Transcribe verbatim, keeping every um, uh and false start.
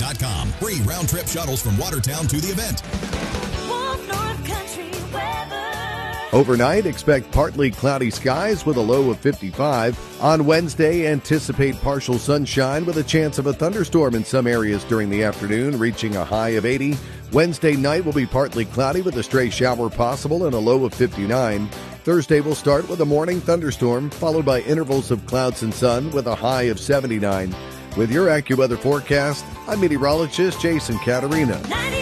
dot com. Free round-trip shuttles from Watertown to the event. Wolf North Country weather. Overnight, expect partly cloudy skies with a low of fifty-five. On Wednesday, anticipate partial sunshine with a chance of a thunderstorm in some areas during the afternoon, reaching a high of eighty. Wednesday night will be partly cloudy with a stray shower possible and a low of fifty-nine. Thursday will start with a morning thunderstorm, followed by intervals of clouds and sun with a high of seventy-nine. With your AccuWeather forecast, I'm meteorologist Jason Caterina.